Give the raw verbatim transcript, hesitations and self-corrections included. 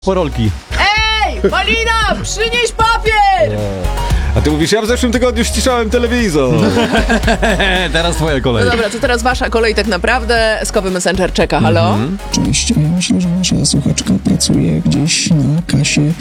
Porolki. Ej, Malina, przynieś papier! A ty mówisz, ja w zeszłym tygodniu ściszałem telewizor. Teraz twoja kolej. No dobra, to teraz wasza kolej tak naprawdę. Skowy Messenger czeka, halo? Oczywiście, ja myślę, że nasza słuchaczka pracuje gdzieś na kasie